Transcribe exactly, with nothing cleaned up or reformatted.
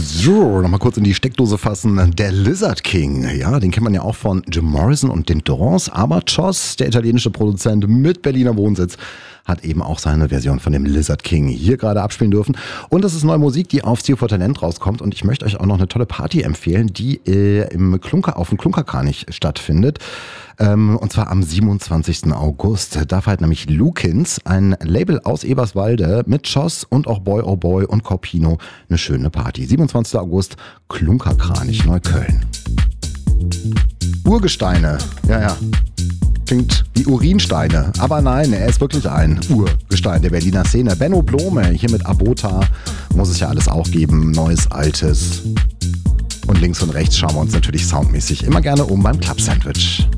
So, nochmal kurz in die Steckdose fassen. Der Lizard King, ja, den kennt man ja auch von Jim Morrison und den Doors, aber Joss, der italienische Produzent mit Berliner Wohnsitz, hat eben auch seine Version von dem Lizard King hier gerade abspielen dürfen. Und das ist neue Musik, die auf Stil for Talent rauskommt. Und ich möchte euch auch noch eine tolle Party empfehlen, die äh, im Klunker auf dem Klunkerkranich stattfindet. Ähm, und zwar am siebenundzwanzigsten August. Da feiert nämlich Lukins, ein Label aus Eberswalde, mit Joss und auch Boy Oh Boy und Corpino eine schöne Party. siebenundzwanzigsten August, Klunkerkranich, Neukölln. Urgesteine, ja, ja. Klingt wie Urinsteine, aber nein, er ist wirklich ein Urgestein der Berliner Szene. Benno Blome, hier mit Abota, muss es ja alles auch geben, Neues, Altes. Und links und rechts schauen wir uns natürlich soundmäßig immer gerne um beim Club Sandwich.